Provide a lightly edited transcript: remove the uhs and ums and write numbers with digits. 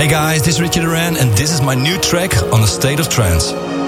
Hey guys, this is Richie Duran and this is my new track on A State of Trance.